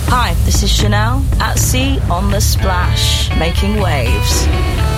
Hi, this is Chanel at sea on the splash, making waves.